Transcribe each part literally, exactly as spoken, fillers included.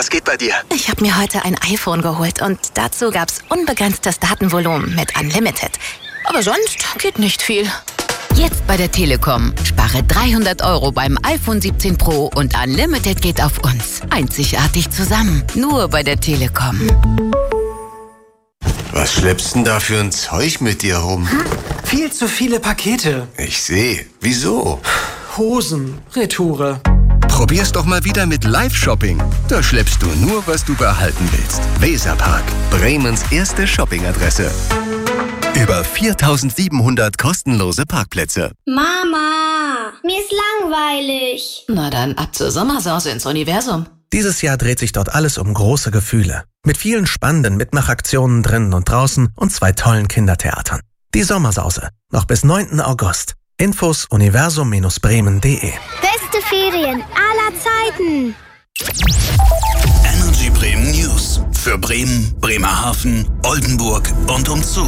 Was geht bei dir? Ich habe mir heute ein iPhone geholt und dazu gab's unbegrenztes Datenvolumen mit Unlimited. Aber sonst geht nicht viel. Jetzt bei der Telekom. Spare dreihundert Euro beim iPhone siebzehn Pro und Unlimited geht auf uns. Einzigartig zusammen. Nur bei der Telekom. Was schleppst denn da für ein Zeug mit dir rum? Hm? Viel zu viele Pakete. Ich sehe. Wieso? Hosen, Retoure. Probier's doch mal wieder mit Live-Shopping. Da schleppst du nur, was du behalten willst. Weserpark, Bremens erste Shoppingadresse. Über viertausendsiebenhundert kostenlose Parkplätze. Mama, mir ist langweilig. Na dann ab zur Sommersause ins Universum. Dieses Jahr dreht sich dort alles um große Gefühle. Mit vielen spannenden Mitmachaktionen drinnen und draußen und zwei tollen Kindertheatern. Die Sommersause. Noch bis neunten August. Infos universum Bremen punkt de. Beste Ferien aller Zeiten. Energy Bremen News. Für Bremen, Bremerhaven, Oldenburg und umzu.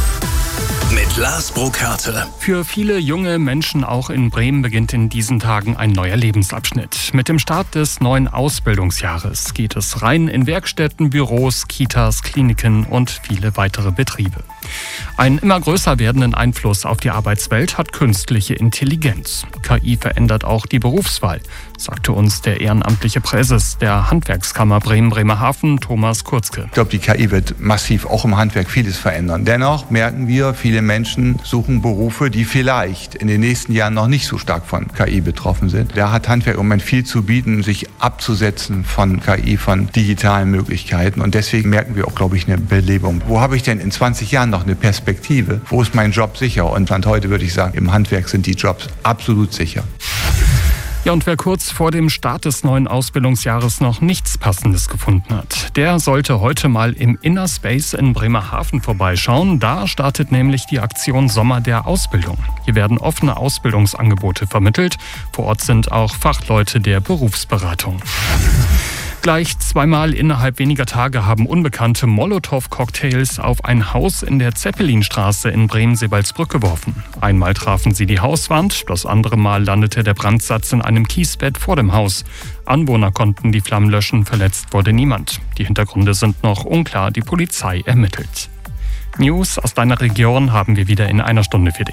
Mit Lars Burkhardt. Für viele junge Menschen auch in Bremen beginnt in diesen Tagen ein neuer Lebensabschnitt. Mit dem Start des neuen Ausbildungsjahres geht es rein in Werkstätten, Büros, Kitas, Kliniken und viele weitere Betriebe. Einen immer größer werdenden Einfluss auf die Arbeitswelt hat künstliche Intelligenz. K I verändert auch die Berufswahl, sagte uns der ehrenamtliche Präses der Handwerkskammer Bremen-Bremerhaven, Thomas Kurzke. Ich glaube, die K I wird massiv auch im Handwerk vieles verändern. Dennoch merken wir, viele Menschen suchen Berufe, die vielleicht in den nächsten Jahren noch nicht so stark von K I betroffen sind. Da hat Handwerk im Moment viel zu bieten, sich abzusetzen von K I, von digitalen Möglichkeiten. Und deswegen merken wir auch, glaube ich, eine Belebung. Wo habe ich denn in zwanzig Jahren noch eine Perspektive? Wo ist mein Job sicher? Und Stand heute würde ich sagen, im Handwerk sind die Jobs absolut sicher. Ja, und wer kurz vor dem Start des neuen Ausbildungsjahres noch nichts Passendes gefunden hat, der sollte heute mal im Inner Space in Bremerhaven vorbeischauen. Da startet nämlich die Aktion Sommer der Ausbildung. Hier werden offene Ausbildungsangebote vermittelt. Vor Ort sind auch Fachleute der Berufsberatung. Gleich zweimal innerhalb weniger Tage haben Unbekannte Molotow-Cocktails auf ein Haus in der Zeppelinstraße in Bremen-Sebalsbrück geworfen. Einmal trafen sie die Hauswand, das andere Mal landete der Brandsatz in einem Kiesbett vor dem Haus. Anwohner konnten die Flammen löschen, verletzt wurde niemand. Die Hintergründe sind noch unklar, die Polizei ermittelt. News aus deiner Region haben wir wieder in einer Stunde für dich.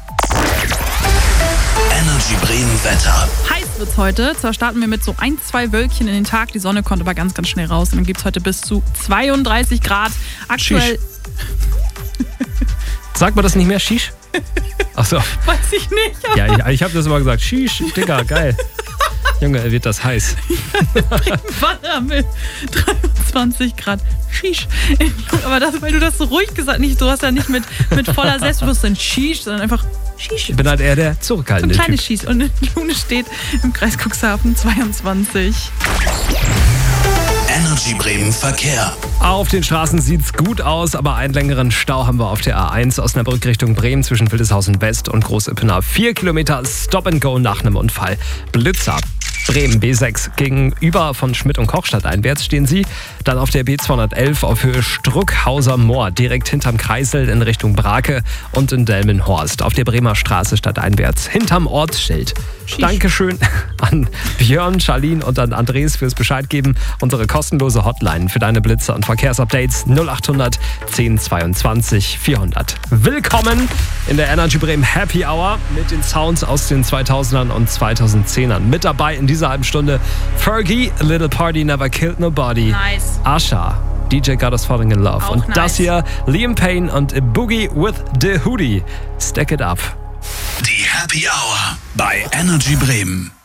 Energy Bremen Wetter. Heiß wird's heute. Zwar starten wir mit so ein, zwei Wölkchen in den Tag. Die Sonne kommt aber ganz, ganz schnell raus. Und dann gibt's heute bis zu zweiunddreißig Grad. Aktuell. Sagt man das nicht mehr? Shish? Achso. Weiß ich nicht. Ja, ich, ich habe das immer gesagt. Shish, Digga, geil. Junge, wird das heiß. Wasser mit dreiundzwanzig Grad. Shish. Aber das, weil du das so ruhig gesagt hast. Du hast ja nicht mit, mit voller Selbstbewusstsein Shish, sondern einfach Shish. Ich bin halt eher der zurückhaltende Typ. Ein kleines Typ. Shish. Und Lune steht im Kreis Cuxhaven zweiundzwanzig. Energy Bremen Verkehr. Auf den Straßen sieht's gut aus, aber einen längeren Stau haben wir auf der A eins Osnabrück Richtung Bremen zwischen Wildeshausen West und Großippenau. Vier Kilometer Stop and Go nach einem Unfall. Blitzer. Bremen B sechs gegenüber von Schmidt und Koch stadteinwärts stehen Sie. Dann auf der B zweihundertelf auf Höhe Struckhauser Moor, direkt hinterm Kreisel in Richtung Brake und in Delmenhorst. Auf der Bremer Straße stadteinwärts, hinterm Ortsschild. Schisch. Dankeschön an Björn, Charlene und an Andres fürs Bescheid geben. Unsere kostenlose Hotline für deine Blitzer und Verkehrsupdates null achthundert zehn zweiundzwanzig vierhundert. Willkommen in der Energy Bremen Happy Hour mit den Sounds aus den zweitausendern und zweitausendzehnern. Mit dabei in dieser halben Stunde Fergie, A Little Party Never Killed Nobody. Nice. Asha, D J Got Us Falling in Love. Auch und nice. das hier, Liam Payne und A Boogie with the Hoodie. Stack it up. Die Happy Hour bei Energy Bremen.